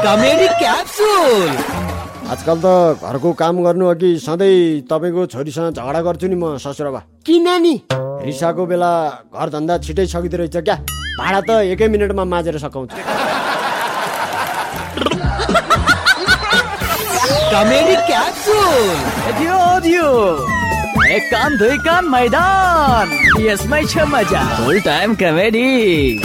Comedy capsule. आजकल त घरको काम गर्नु अघि सधैँ तपाईँको छोरीसँग झगडा गर्छु नि म ससुराबा। किन नि? रिसाको बेला घर धन्दा छिटै सकिँदो रहेछ क्या। भाडा त 1 मिनेटमा माझेर सकाउँछ। Comedy capsule. एक कान दुई कान मैदान, यसमै छ मजा। फुल टाइम कमेडी।